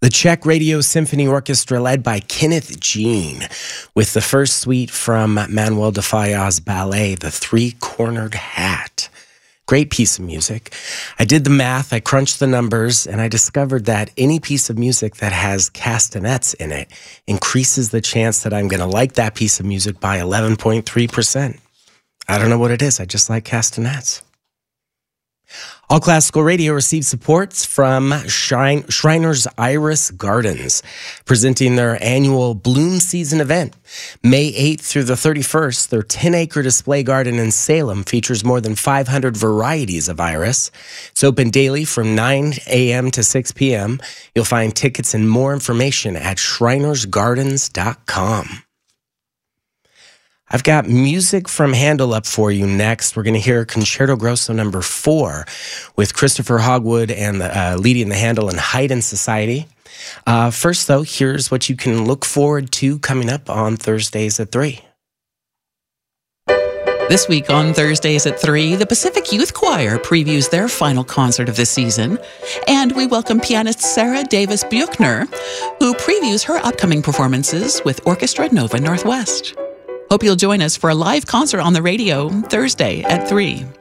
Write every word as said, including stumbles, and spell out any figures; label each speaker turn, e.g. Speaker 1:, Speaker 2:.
Speaker 1: The Czech Radio Symphony Orchestra, led by Kenneth Jean, with the first suite from Manuel de Falla's ballet, The Three-Cornered Hat. Great piece of music. I did the math, I crunched the numbers, and I discovered that any piece of music that has castanets in it increases the chance that I'm going to like that piece of music by eleven point three percent. I don't know what it is, I just like castanets. All Classical Radio receives supports from Shrine, Shriners Iris Gardens, presenting their annual Bloom Season event. May eighth through the thirty-first, their ten-acre display garden in Salem features more than five hundred varieties of iris. It's open daily from nine a.m. to six p.m. You'll find tickets and more information at shriners gardens dot com. I've got music from Handel up for you next. We're going to hear Concerto Grosso number four with Christopher Hogwood and the, uh, leading the Handel and Haydn Society. Uh, first, though, here's what you can look forward to coming up on Thursdays at three.
Speaker 2: This week on Thursdays at three, the Pacific Youth Choir previews their final concert of the season, and we welcome pianist Sarah Davis Buchner, who previews her upcoming performances with Orchestra Nova Northwest. Hope you'll join us for a live concert on the radio Thursday at three.